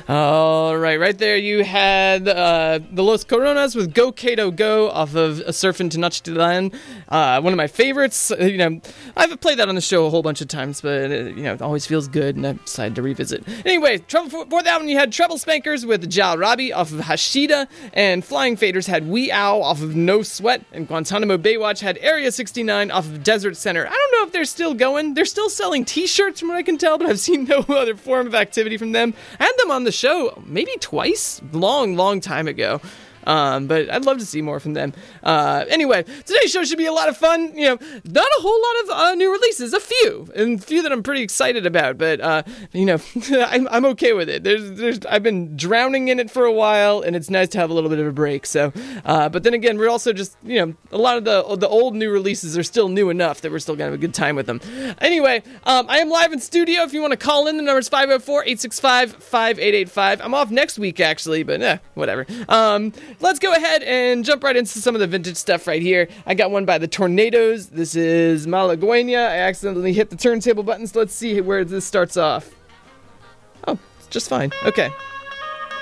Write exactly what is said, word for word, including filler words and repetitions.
All right, right there you had uh, the Los Coronas with Go Kato Go off of Surfin' Tenochtitlan. Uh, one of my favorites. Uh, you know, I've played that on the show a whole bunch of times, but it, you know, it always feels good, and I decided to revisit. Anyway, Trouble for fourth album, you had Treble Spankers with Ja Rabi off of Hashida, and Flying Faders had Wee Owl off of No Sweat, and Guantanamo Baywatch had Area sixty-nine off of Desert Center. I don't know if they're still going. They're still selling t-shirts from what I can tell, but I've seen no other form of activity from them. I had them on the show maybe twice, long, long time ago. Um, but I'd love to see more from them. Uh, anyway, today's show should be a lot of fun. You know, not a whole lot of uh, new releases, a few, and a few that I'm pretty excited about. But uh, you know, I'm, I'm okay with it. There's, there's, I've been drowning in it for a while, and it's nice to have a little bit of a break. So, uh, but then again, we're also just, you know, a lot of the the old new releases are still new enough that we're still gonna have a good time with them. Anyway, um, I am live in studio. If you want to call in, the number is five oh four, eight six five, five eight eight five. I'm off next week actually, but eh, whatever. Um. Let's go ahead and jump right into some of the vintage stuff right here. I got one by the Tornadoes. This is Malagueña. I accidentally hit the turntable buttons. Let's see where this starts off. Oh, it's just fine. Okay.